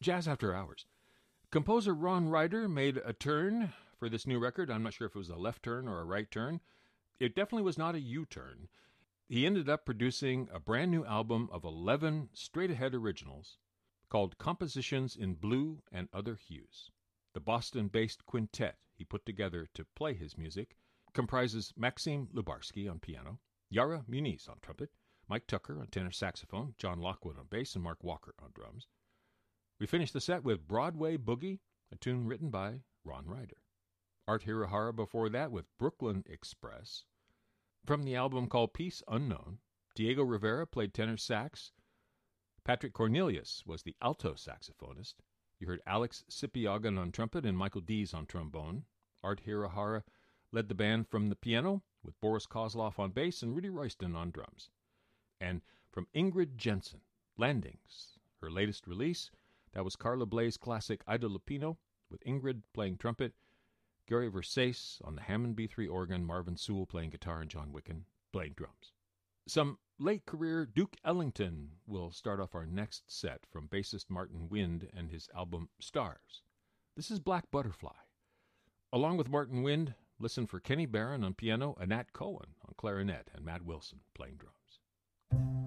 Jazz After Hours. Composer Ron Ryder made a turn for this new record. I'm not sure if it was a left turn or a right turn. It definitely was not a U-turn. He ended up producing a brand new album of 11 straight-ahead originals called Compositions in Blue and Other Hues. The Boston-based quintet he put together to play his music comprises Maxim Lubarsky on piano, Yara Muniz on trumpet, Mike Tucker on tenor saxophone, John Lockwood on bass, and Mark Walker on drums. We finished the set with Broadway Boogie, a tune written by Ron Ryder. Art Hirahara before that with Brooklyn Express. From the album called Peace Unknown, Diego Rivera played tenor sax. Patrick Cornelius was the alto saxophonist. You heard Alex Sipiagan on trumpet and Michael Dees on trombone. Art Hirahara led the band from the piano with Boris Kozlov on bass and Rudy Royston on drums. And from Ingrid Jensen, Landings, her latest release, that was Carla Bley's classic Ida Lupino, with Ingrid playing trumpet, Gary Versace on the Hammond B3 organ, Marvin Sewell playing guitar, and John Wicken playing drums. Some late-career Duke Ellington will start off our next set from bassist Martin Wind and his album Stars. This is Black Butterfly. Along with Martin Wind, listen for Kenny Barron on piano, Anat Cohen on clarinet, and Matt Wilson playing drums.